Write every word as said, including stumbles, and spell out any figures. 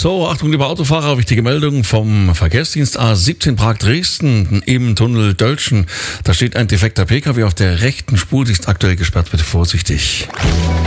So, Achtung, liebe Autofahrer, wichtige Meldung vom Verkehrsdienst A siebzehn Prag-Dresden im Tunnel Dölschen. Da steht ein defekter Pkw auf der rechten Spur, die ist aktuell gesperrt, bitte vorsichtig.